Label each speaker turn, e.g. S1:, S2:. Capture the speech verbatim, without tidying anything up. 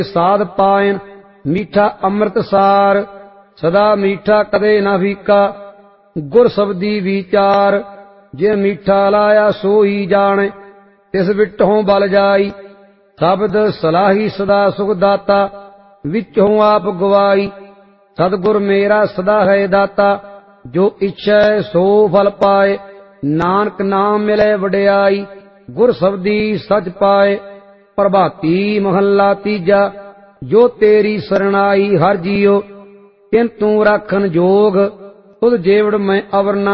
S1: ਸਾਧ ਪਾਇਨ ਮੀਠਾ ਅੰਮ੍ਰਿਤ ਸਾਰ ਸਦਾ ਮੀਠਾ ਕਦੇ ਨਾ ਫੀਕਾ ਗੁਰ ਸਬਦੀ ਵਿਚਾਰ ਜੇ ਮੀਠਾ ਲਾਇਆ ਸੋਈ ਜਾਣੇ ਤਿਸ ਵਿਟੋਂ ਬਲ ਜਾਈ ਸ਼ਬਦ ਸਲਾਹੀ ਸਦਾ ਸੁਖ ਦਾਤਾ ਵਿਚੋਂ ਆਪ ਗਵਾਈ ਸਤਿਗੁਰ ਮੇਰਾ ਸਦਾ ਹੈ ਦਾਤਾ ਜੋ ਇੱਛੈ ਸੋ ਫਲ ਪਾਏ ਨਾਨਕ ਨਾਮ ਮਿਲੇ ਵਡਿਆਈ ਗੁਰ ਸਬਦੀ ਸਚ ਪਾਏ ਪ੍ਰਭਾਤੀ ਮਹੱਲਾ ਤੀਜਾ ਜੋ ਤੇਰੀ ਸਰਣਾਈ ਹਰ ਜੀਉ ਤਿਨ ਤੂੰ ਰਾਖਨ ਜੋਗ ਤੁਧ ਜੇਵੜ ਮੈਂ ਅਵਰ ਨਾ